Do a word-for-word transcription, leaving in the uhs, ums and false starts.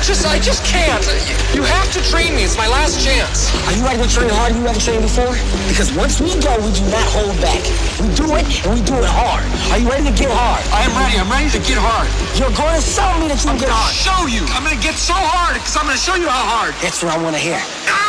just, I just can't. You have to train me. It's my last chance. Are you ready to train hard? You ever trained before? Because once we go, we do not hold back. We do it, and we do it hard. Are you ready to get hard? I am ready. I'm ready to get hard. You're going to show me that you can get hard. Show you. I'm going to get so hard because I'm going to show you how hard. That's what I want to hear. Ah!